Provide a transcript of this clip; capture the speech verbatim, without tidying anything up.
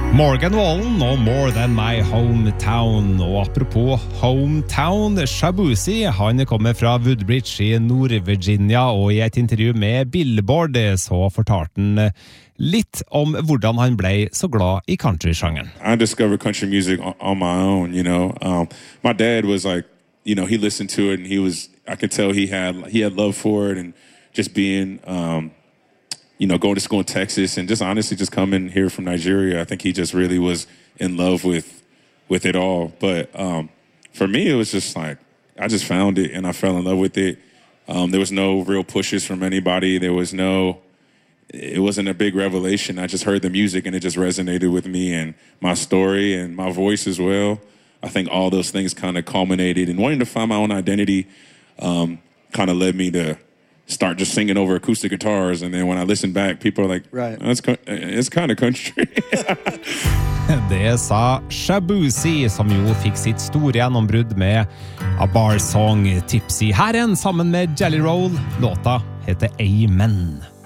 Morgan Wallen og More Than My Hometown. Og apropos hometown, Shabuzi, han kommer fra Woodbridge i Nord-Virginia, og i et intervju med Billboard så fortalte han litt om hvordan han ble så glad i country-sjangeren. I discovered country music on, on my own, you know. Um, my dad was like, you know, he listened to it and he was, I could tell he had, he had love for it, and just being, um, you know, going to school in Texas and just honestly just coming here from Nigeria, I think he just really was in love with with it all. But um, for me, it was just like, I just found it and I fell in love with it. Um, there was no real pushes from anybody. There was no, it wasn't a big revelation. I just heard the music and it just resonated with me and my story and my voice as well. I think all those things kind of culminated, and wanting to find my own identity um, kind of led me to start just singing over acoustic guitars, and then when I listen back, people are like, right. oh, it's, it's kind of country. Det sa Shabuzi, som jo fikk sitt store gjennombrudd med A Bar Song Tipsy. Her en sammen med Jelly Roll. Låta heter Amen.